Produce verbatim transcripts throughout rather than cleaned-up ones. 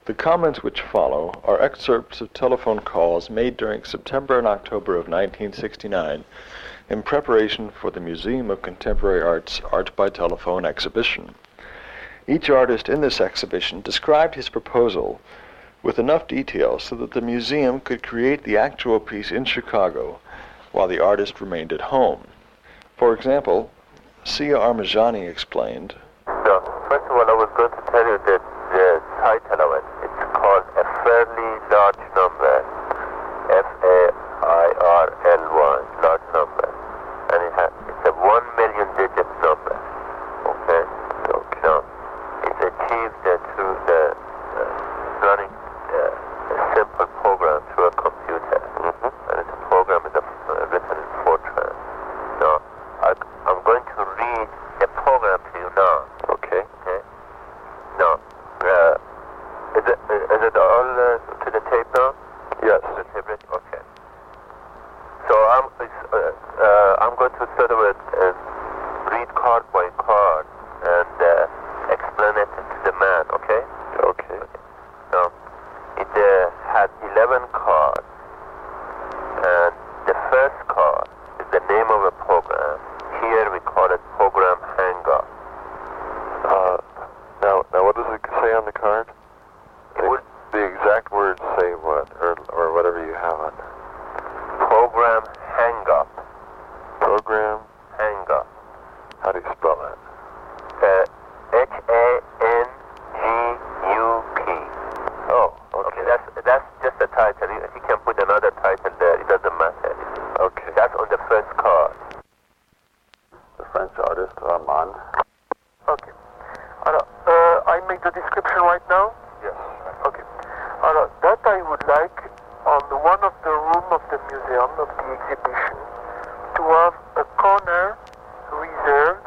The comments which follow are excerpts of telephone calls made during September and October of nineteen sixty-nine in preparation for the Museum of Contemporary Art's Art by Telephone exhibition. Each artist in this exhibition described his proposal with enough detail so that the museum could create the actual piece in Chicago while the artist remained at home. For example, Sia Armajani explained, So, first of all, I was going to tell you that the title of it, it's called A Fairly Large Number, F A I R L Y, large number. And it has, it's a one million digit number, okay? So, now, it's achieved uh, through the uh, running uh, a simple program through a computer. Mm-hmm. And it's a program is a, uh, written in Fortran. Now, I, I'm going to read the program to you now. Okay. Okay. Now, uh, is it is it all uh, to the tape now? Yes. The tape ready? Okay. So I'm it's, uh, uh, I'm going to sort of uh, read card by card and uh, explain it to the man. Okay. Okay. Now, it uh, had eleven cards, and the first card is the name of a program. Here we call it Program Hang-Up. Uh, now, now, what does it say on the card? It would The exact words say what, or or whatever you have on there. Program Hang-Up. Program. Hang-Up. How do you spell that? Uh, H A N G U P. Oh, Okay, okay. that's that's just the title. You, you can put another title there. It doesn't matter. Okay. That's on the first card. The French artist Armand. Okay. Alors, uh, I make the description right now? Yes. Okay. Alors, that I would like on the one of the room of the museum, of the exhibition, to have a corner reserved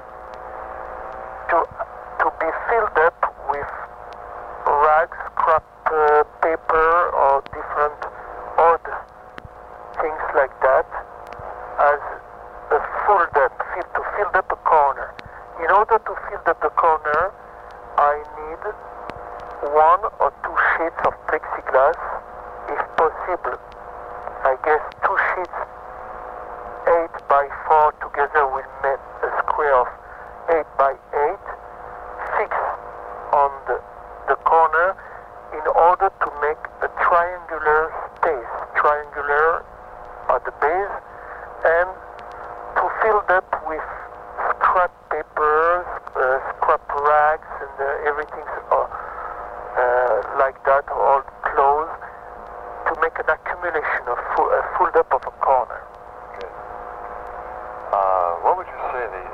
to to be filled up with rags, scrap uh, paper, or different odd things like that, as a filled up, fill, to fill up a corner. In order to fill up the corner, I need one or two sheets of plexiglass, if possible. I guess two sheets, eight by four together will make a square of eight by eight, fixed on the, the corner in order to make a triangular space, triangular at the base, and to fill up with scrap papers, uh, scrap rags, and uh, everything uh, uh, like that, all clothes, to make an accumulation of full, a full up of a corner. Good. Uh, what would you say the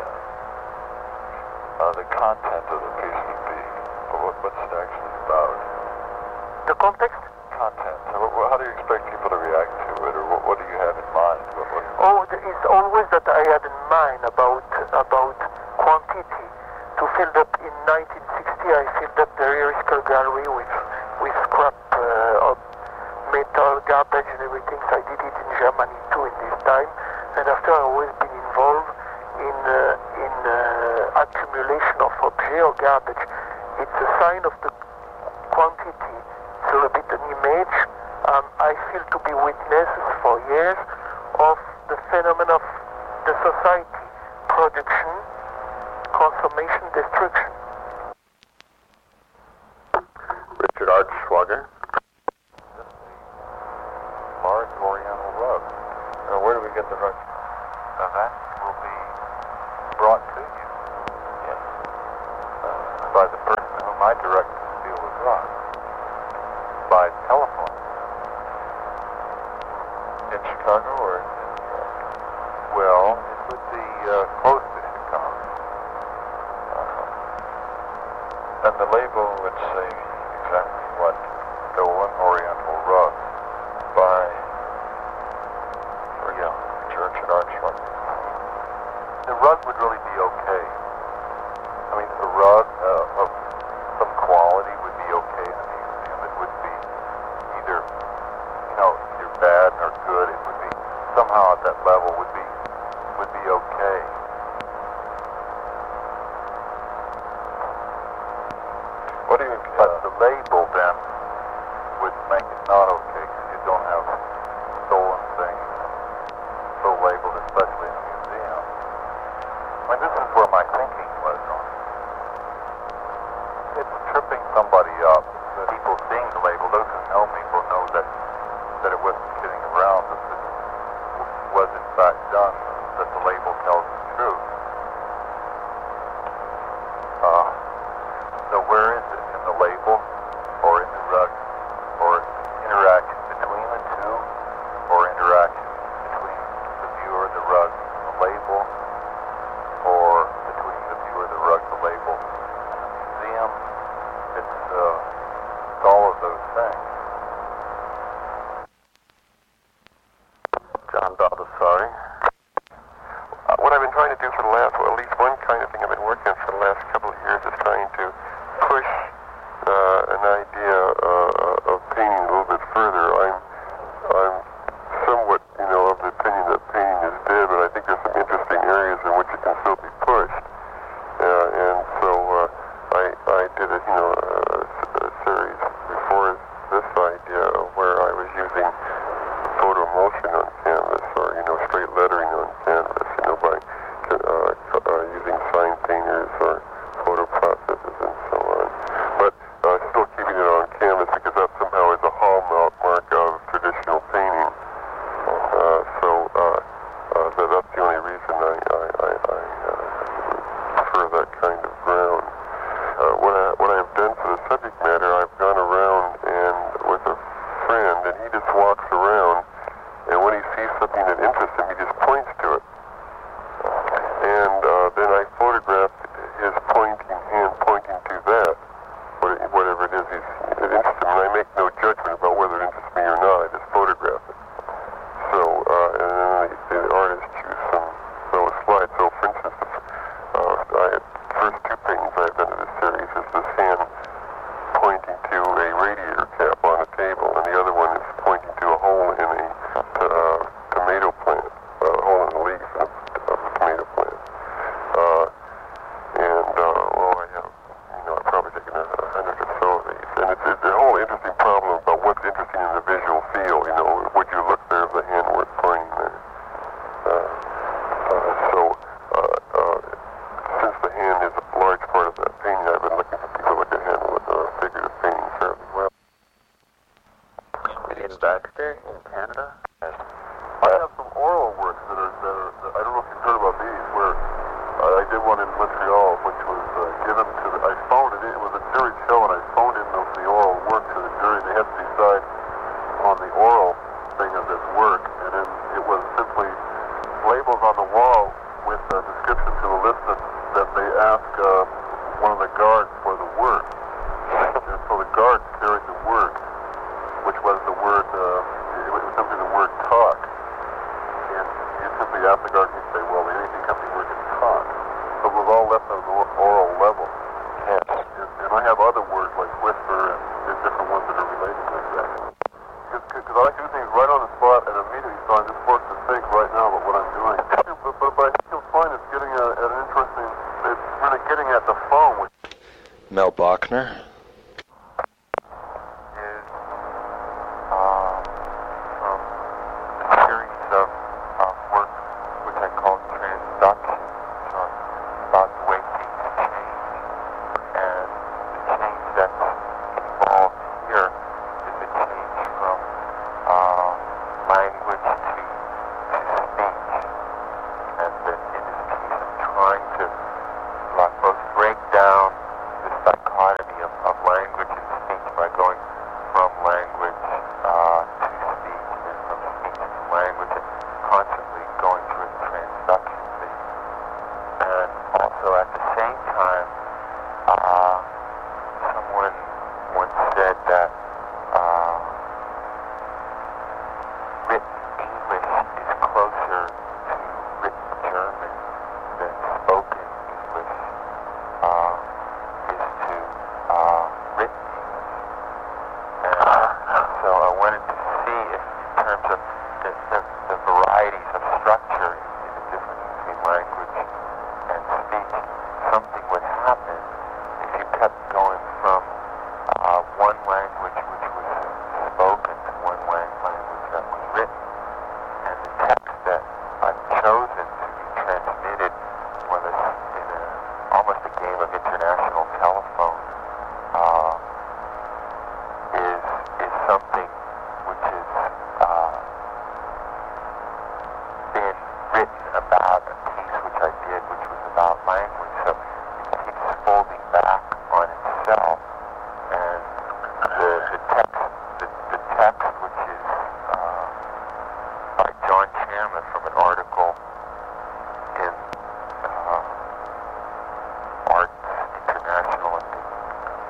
uh, uh, the content of the piece would be? Or what, what's it actually about? The context? Content. So what, what- how do you expect people to react to it, or what, what do you have in mind? What, what, Oh, the- it's always that I had in mind about about quantity. To fill up in nineteen sixty, I filled up the Eriscal Gallery with with scrap uh, of metal, garbage, and everything. So I did it in Germany too in this time. And after, I've always been involved in uh, in uh, accumulation of objects or garbage. It's a sign of the quantity. It's a little bit an image. Um, I feel to be witnesses for years of the phenomenon of the society, production, consummation, destruction. Richard Archschwager. Large Oriental rug. Now, where do we get the rug? Now that will be brought to you. Yes. Uh, by the person whom I direct to deal with rugs. By telephone. In Chicago or in New York? Well, it would be uh, close to Chicago. Uh-huh. And the label would say exactly what? Stolen Oriental rug by for Young, Richard Archschwager. The rug would really be okay. I mean, a rug uh, of some quality would be okay in the museum. It would be either, you know, either bad or good. It would be somehow at that level would be would be okay. What What do you, but the label then would make it not okay because you don't have stolen things so labeled, especially in a museum. I mean, this is where my thinking was on. It's tripping somebody up. People seeing the label, those who know me will know that, that it wasn't kidding around, that this was in fact done, that the label tells the truth. Uh, so where is it? In the label, or in the rug, or interaction between the two, or interaction between the viewer, the rug, and the label, or between the viewer, the rug, the label, and the museum? It's, uh, it's all of those things. John Baldessari. Uh, what I've been trying to do for the last, well, at least one kind of thing I've been working on for the last couple of years is trying to push uh, an idea uh, of painting a little bit further. I'm, I'm somewhat, you know, of the opinion that painting is dead, but I think there's some interesting areas in which it can still be pushed. Uh, and so uh, I, I did a, you know, a, a series before this idea where I was using photo emulsion on canvas, or, you know, straight lettering on canvas, you know, by uh, uh, using sign painters or photo processes and so on. But uh, still keeping it on canvas because that somehow is a hallmark of traditional painting. Uh, so uh, uh, that, that's the only reason I, I, I, I uh, prefer that kind of ground. Uh, what, I, what I've done for the subject matter, I've gone around and with a friend, and he just walks around, and when he sees something that interests him, he just points to it. And uh, then I photographed his pointing, hand pointing to that, whatever it is he's, it interests him, and I make no judgment about whether it interests me or not, I just photograph it. So, uh, and then the, the artist choose some those slides. So, for instance, the uh, I had, first two paintings I've done in this series is this hand pointing to a radiator cap on a table, and the other one is pointing to a hole in a uh, tomato plant, a hole in the leaf of, of a tomato plant. Uh, and, uh, well, I have, you know, I've probably taken a, a hundred or so of these. And it's, it's a whole interesting problem about what's interesting in the visual field. You know, would you look there if the hand weren't pointing there? Uh, uh, so, uh, uh, since the hand is a large part of that painting, I've been looking for people who can handle it, uh, figurative painting fairly well. In Baxter, in Canada? I have some oral works that are, that are that I don't know if you've heard about these, where uh, I did one in Montreal, which was uh, given to the, I phoned it in, it was a jury show, and I phoned in the, the oral work to the jury. They had to decide on the oral thing of this work, and then it was simply labels on the wall with a description to the list that, that they asked uh, one of the guards for the word. And so the guards carried the word, which was the word, uh, it was simply the word talk. And you simply ask the guard, and you say, well, anything can be word talk. So it was all left on the oral level. Yes. And, and I have other words like whisper and, and different ones that are related like that. Because I like to do things right on the spot and immediately, so I'm just forced to think right now about what I'm doing. But, but, but I think you'll find it's getting a, at an interesting, it's really getting at the phone. Which Mel Bachner. is uh, from a series of, of works which I call transductions, or about the way things change. And the change that's involved here is a change from uh, language to, to speech. And that in this piece I'm trying to like, both break down the dichotomy of, of language and speech by going from language uh, to speech, and then from speech to language, and constantly going through a transduction phase. And also at the same time, uh, someone once said that uh, written English is closer to written German than spoken English uh, is to uh, written English. And so I wanted to see if, in terms of the, the, the varieties of structure in the difference between language and speech, something would happen if you kept going from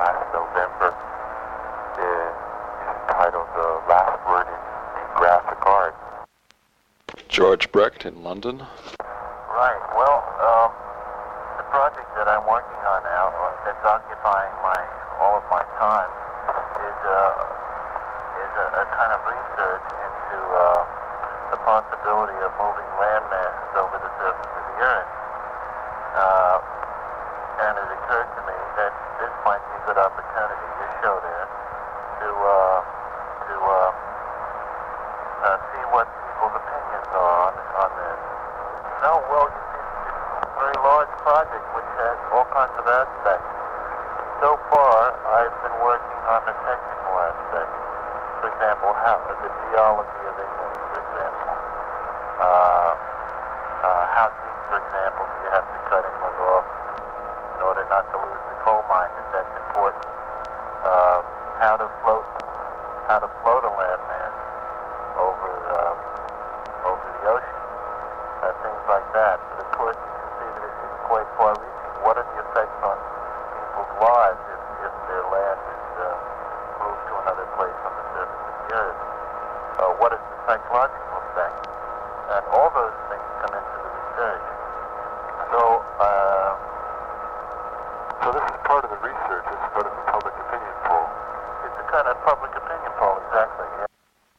last November is entitled The Last Word in Graphic Art. George Brecht in London. Right. Well, um, the project that I'm working on now, that's occupying my all of my time, is uh, is a, a kind of research into uh, the possibility of moving land masses over the surface of the Earth. Uh, and it occurred to me that this might be a good opportunity, your show there, to uh, to uh, uh, see what people's opinions are on, on this. No, well, you see, it's a very large project which has all kinds of aspects. So far, I've been working on the technical aspects. For example, how the geology of England, for example. Uh, uh, how deep, for example, do you have to cut England off in order not to lose the coal mine, if that's important? Uh, how to float, how to float a landmass over um, over the ocean, uh, things like that. But of course, you can see that it's, it's quite far-reaching. What are the effects on people's lives if, if their land is uh, moved to another place on the surface of the Earth? Uh, what is the psychological effect? And all those things come into the research. So, uh, So this is part of the research, it's part of the public opinion poll. it's a kind of public opinion poll, exactly. Yeah.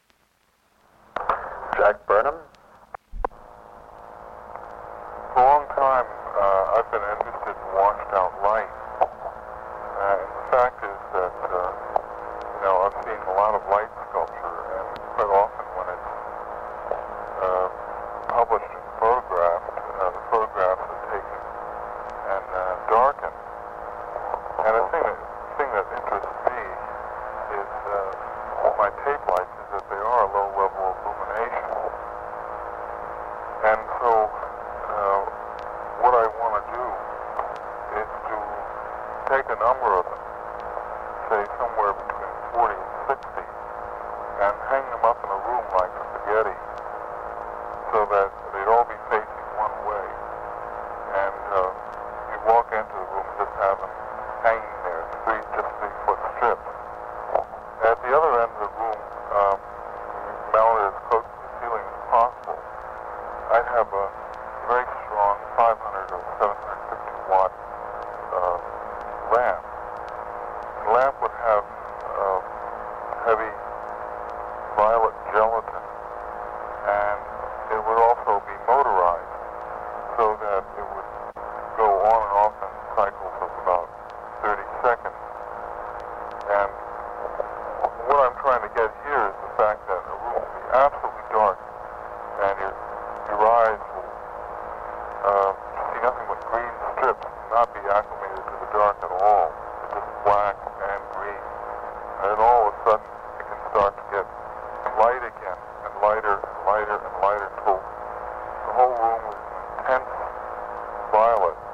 Jack Burnham. For a long time, uh, I've been interested in washed out light. Uh, and the fact is that, uh, you know, I've seen a lot of light sculpture, and quite often when it's uh, published and photographed, uh, the photographs are taken and uh, darkened. And the thing that, thing that interests me is uh, my tape lights is that they are a low level of illumination. And so uh, what I want to do is to take a number of them, say somewhere between forty and sixty, and hang them up in a room like spaghetti so that they'd all be facing one way. And uh, you walk into the room and just have them hanging there, three, just three foot strips. At the other end of the room, um, mounted as close to the ceiling as possible, I'd have a very strong five hundred or seven hundred fifty watt uh, lamp. The lamp would have uh, heavy violet gelatin, and it would also be motorized so that it would go on and off in cycles of about thirty seconds. And what I'm trying to get here is the fact that a room will be absolutely dark, and your, your eyes will uh, see nothing but green strips, not be acclimated to the dark at all. It's just black and green. And then all of a sudden, it can start to get light again, and lighter and lighter and lighter until the whole room is intense violet.